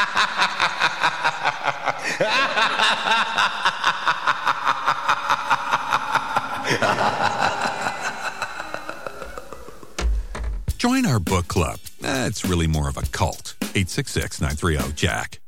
Join our book club. It's really more of a cult. 866-930-JACK.